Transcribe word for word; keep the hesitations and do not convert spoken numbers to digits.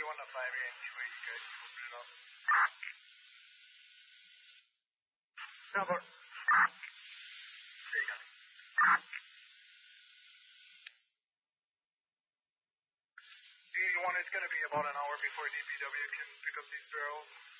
on the five here and see where you guys can open it up. Number. There you go. D one is going to be about an hour before D P W can pick up these barrels.